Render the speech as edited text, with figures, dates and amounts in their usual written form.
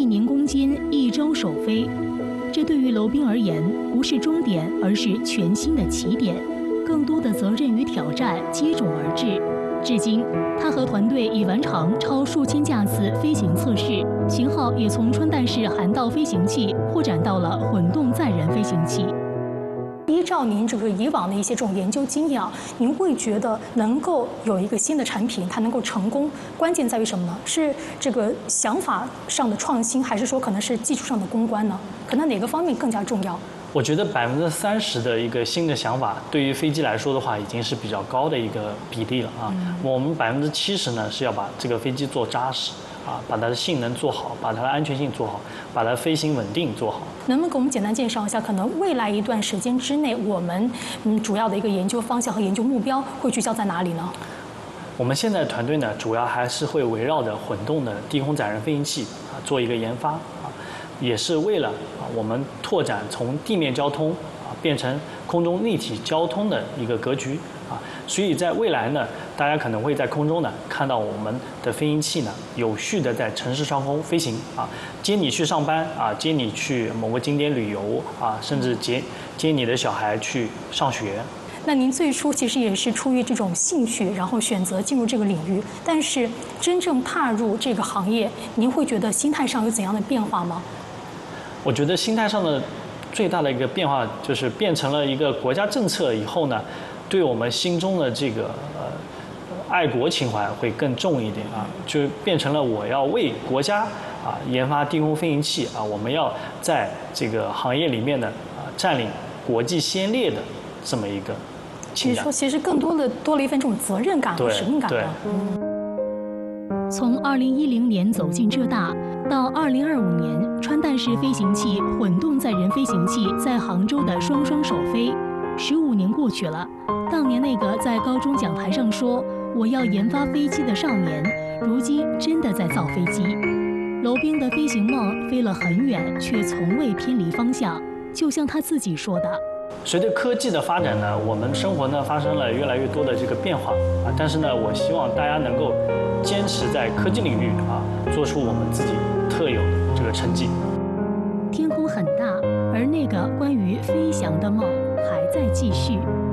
年功金，一朝首飞。这对于娄彬而言，不是终点，而是全新的起点。更多的责任与挑战接踵而至。至今，他和团队已完成超数千架次飞行测试，型号也从穿戴式涵道飞行器扩展到了混动载人飞行器。依照您这个以往的一些这种研究经验啊，您会觉得能够有一个新的产品，它能够成功，关键在于什么呢？是这个想法上的创新，还是说可能是技术上的攻关呢？可能哪个方面更加重要？ 我觉得30%的一个新的想法，对于飞机来说的话，已经是比较高的一个比例了啊。我们70%呢是要把这个飞机做扎实啊，把它的性能做好，把它的安全性做好，把它飞行稳定做好。 能不能给我们简单介绍一下，可能未来一段时间之内，我们主要的一个研究方向和研究目标会聚焦在哪里呢？ 我们现在团队呢，主要还是会围绕着混动的低空载人飞行器啊做一个研发啊，也是为了我们拓展从地面交通啊变成空中立体交通的一个格局啊，所以在未来呢，大家可能会在空中呢看到我们的飞行器呢有序的在城市上空飞行啊，接你去上班啊，接你去某个景点旅游啊，甚至接你的小孩去上学。 那您最初其实也是出于这种兴趣，然后选择进入这个领域，但是真正踏入这个行业，您会觉得心态上有怎样的变化吗？ 我觉得心态上的最大的一个变化就是变成了一个国家政策以后呢，对我们心中的这个爱国情怀会更重一点啊，就变成了我要为国家啊研发低空飞行器啊，我们要在这个行业里面呢占领国际先烈的这么一个情感。 其实更多了一份这种责任感和使命感了。从2010年走进浙大，到2025年穿戴式飞行器、混动载人飞行器在杭州的双首飞，15年过去了。当年那个在高中讲台上说我要研发飞机的少年，如今真的在造飞机。娄彬的飞行梦飞了很远，却从未偏离方向。就像他自己说的。 随着科技的发展呢，我们生活呢发生了越来越多的这个变化啊，但是呢，我希望大家能够坚持在科技领域啊，做出我们自己特有的这个成绩。 天空很大，而那个关于飞翔的梦还在继续。